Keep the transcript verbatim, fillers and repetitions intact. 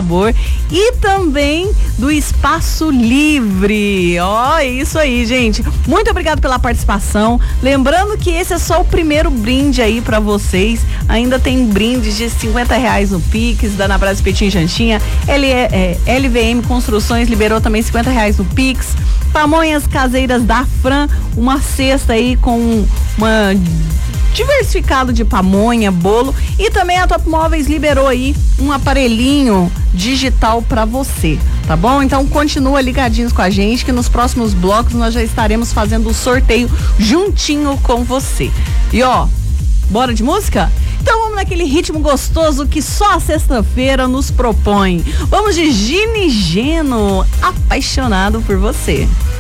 Sabor e também do Espaço Livre. Ó, oh, isso aí, gente. Muito obrigado pela participação. Lembrando que esse é só o primeiro brinde aí pra vocês. Ainda tem brindes de cinquenta reais no Pix, da Ana Brás Espetinho e Jantinha. L, é, L V M Construções liberou também cinquenta reais no Pix. Pamonhas caseiras da Fran, uma cesta aí com uma diversificado de pamonha, bolo, e também a Top Móveis liberou aí um aparelhinho digital para você, tá bom? Então continua ligadinhos com a gente que nos próximos blocos nós já estaremos fazendo o sorteio juntinho com você. E ó, bora de música? Então vamos naquele ritmo gostoso que só a sexta-feira nos propõe. Vamos de Gini Geno, Apaixonado por Você.